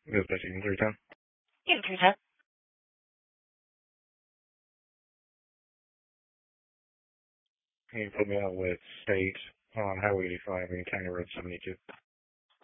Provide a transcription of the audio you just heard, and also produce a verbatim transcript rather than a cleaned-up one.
This is Bessie in three ten. Yeah, three ten. Can you put me out with State on Highway eighty-five and County Road seventy-two?